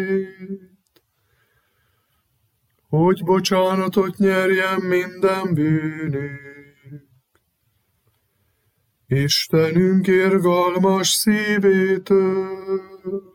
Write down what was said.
hogy bocsánatot nyerjen minden bűnünk. Istenünk irgalmas szívétől,